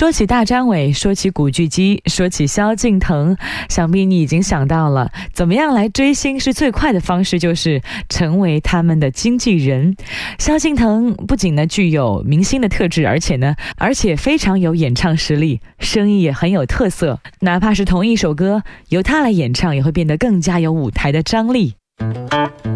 说起大张伟，说起古巨基，说起萧敬腾，想必你已经想到了，怎么样来追星是最快的方式，就是成为他们的经纪人。萧敬腾不仅呢具有明星的特质，而且非常有演唱实力，声音也很有特色，哪怕是同一首歌，由他来演唱也会变得更加有舞台的张力。